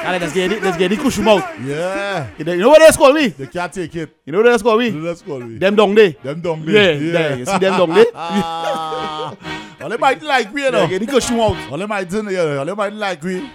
And let's get the cushion out. Yeah. You know what they call me? They can't take it. You know what they call me? Let's call me. Them down there. Them dumb. Yeah, yeah. You see them down there? All they might like me, you know. Yeah, get the cushion out. All they might like me.